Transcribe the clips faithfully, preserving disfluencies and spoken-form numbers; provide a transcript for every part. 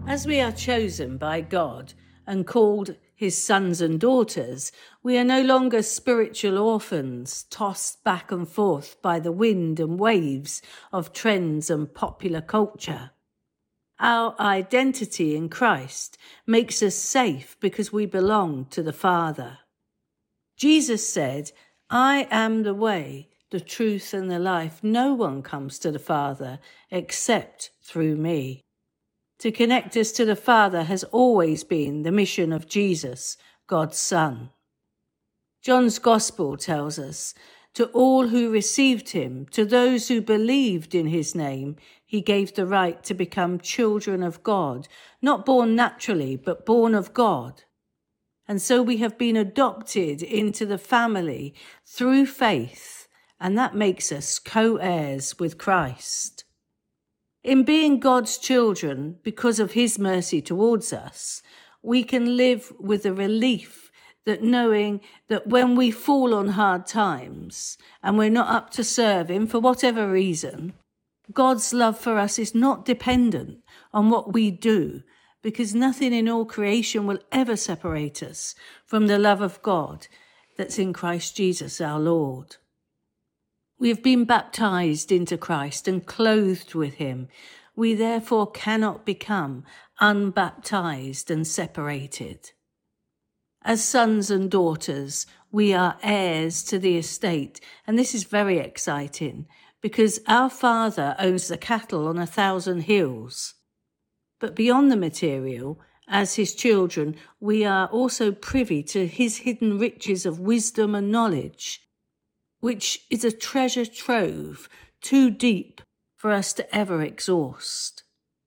As we are chosen by God and called his sons and daughters, we are no longer spiritual orphans tossed back and forth by the wind and waves of trends and popular culture. Our identity in Christ makes us safe because we belong to the Father. Jesus said, "I am the way, the truth and the life. No one comes to the Father except through me." To connect us to the Father has always been the mission of Jesus, God's Son. John's Gospel tells us, "To all who received him, to those who believed in his name, he gave the right to become children of God, not born naturally, but born of God." And so we have been adopted into the family through faith, and that makes us co-heirs with Christ. In being God's children, because of his mercy towards us, we can live with the relief that knowing that when we fall on hard times and we're not up to serve him for whatever reason, God's love for us is not dependent on what we do, because nothing in all creation will ever separate us from the love of God that's in Christ Jesus our Lord. We have been baptized into Christ and clothed with him. We therefore cannot become unbaptized and separated. As sons and daughters, we are heirs to the estate, and this is very exciting because our Father owns the cattle on a thousand hills. But beyond the material, as his children, we are also privy to his hidden riches of wisdom and knowledge, which is a treasure trove too deep for us to ever exhaust.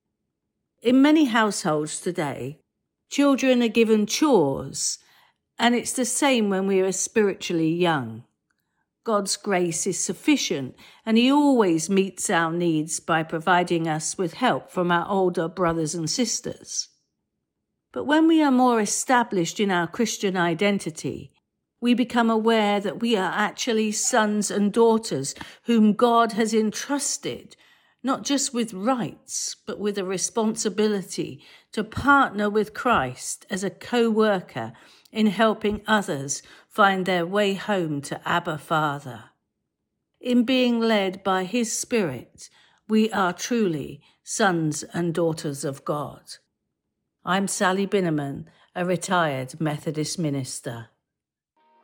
In many households today, children are given chores, and it's the same when we are spiritually young. God's grace is sufficient, and he always meets our needs by providing us with help from our older brothers and sisters. But when we are more established in our Christian identity, we become aware that we are actually sons and daughters whom God has entrusted, not just with rights, but with a responsibility to partner with Christ as a co-worker in helping others find their way home to Abba Father. In being led by his Spirit, we are truly sons and daughters of God. I'm Sally Binneman, a retired Methodist minister.